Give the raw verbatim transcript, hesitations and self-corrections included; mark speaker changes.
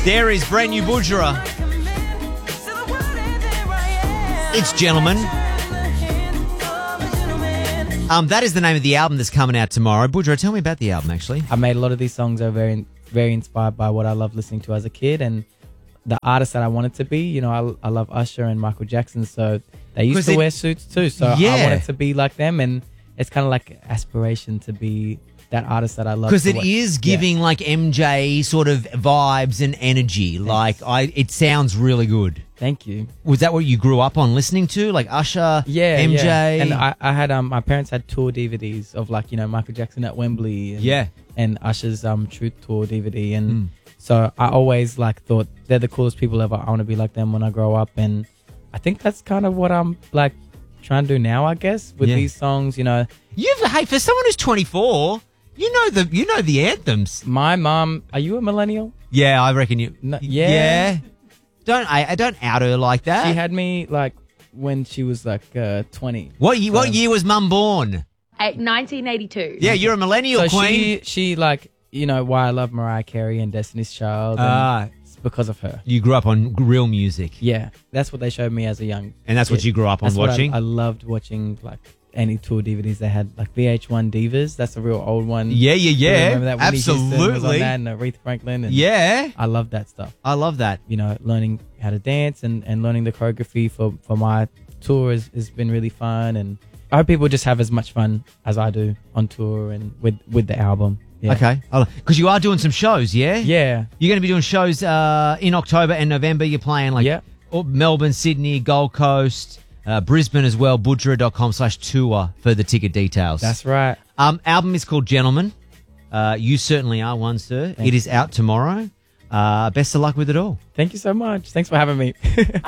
Speaker 1: There is brand new Budra. It's Gentleman. Um, that is the name of the album that's coming out tomorrow. Budra, tell me about the album, actually.
Speaker 2: I made a lot of these songs are very, very inspired by what I loved listening to as a kid and the artist that I wanted to be. You know, I, I love Usher and Michael Jackson, so they used to
Speaker 1: it,
Speaker 2: wear suits too. So
Speaker 1: yeah.
Speaker 2: I wanted to be like them, and it's kind of like aspiration to be that artist that I love.
Speaker 1: Because it is giving
Speaker 2: yeah.
Speaker 1: like M J sort of vibes and energy.
Speaker 2: Thanks.
Speaker 1: Like I, it sounds really good.
Speaker 2: Thank you.
Speaker 1: Was that what you grew up on listening to? Like Usher,
Speaker 2: yeah,
Speaker 1: M J?
Speaker 2: Yeah. And I, I had, um, my parents had tour D V Ds of like, you know, Michael Jackson at Wembley. And,
Speaker 1: yeah.
Speaker 2: And Usher's um, Truth Tour D V D. And
Speaker 1: mm.
Speaker 2: so I always like thought they're the coolest people ever. I want to be like them when I grow up. And I think that's kind of what I'm like trying to do now, I guess, with
Speaker 1: yeah.
Speaker 2: these songs, you know.
Speaker 1: You've, hey, for someone who's twenty-four, you know the you know the anthems.
Speaker 2: My mom, are you a millennial?
Speaker 1: Yeah, I reckon you.
Speaker 2: No, yeah.
Speaker 1: Yeah. Don't I, I don't out her like that.
Speaker 2: She had me like when she was like uh, twenty.
Speaker 1: What year,
Speaker 2: so,
Speaker 1: what year was Mum born?
Speaker 3: At nineteen eighty-two.
Speaker 1: Yeah, you're a millennial
Speaker 2: so
Speaker 1: queen.
Speaker 2: She, she like, you know, why I love Mariah Carey and Destiny's Child.
Speaker 1: Ah.
Speaker 2: And it's because of her.
Speaker 1: You grew up on real music.
Speaker 2: Yeah, that's what they showed me as a young
Speaker 1: And that's
Speaker 2: kid.
Speaker 1: what you grew up on
Speaker 2: that's
Speaker 1: watching?
Speaker 2: What I, I loved watching like any tour D V Ds they had, like V H one Divas. That's a real old one.
Speaker 1: Yeah, yeah, yeah.
Speaker 2: Remember that? Whitney Houston was on
Speaker 1: Absolutely.
Speaker 2: that, and Aretha Franklin. And
Speaker 1: Yeah.
Speaker 2: I love that stuff.
Speaker 1: I love that.
Speaker 2: You know, learning how to dance and, and learning the choreography for, for my tour has, has been really fun. And I hope people just have as much fun as I do on tour and with, with the album. Yeah.
Speaker 1: Okay. Because you are doing some shows, yeah?
Speaker 2: Yeah.
Speaker 1: You're going to be doing shows uh, in October and November. You're playing like
Speaker 2: Yeah.
Speaker 1: Melbourne, Sydney, Gold Coast, uh, Brisbane as well. Budra.com slash tour for the ticket details.
Speaker 2: That's right.
Speaker 1: Um, album is called Gentleman. Uh, you certainly are one, sir.
Speaker 2: Thank
Speaker 1: it is out tomorrow. Uh, best of luck with it all.
Speaker 2: Thank you so much. Thanks for having me.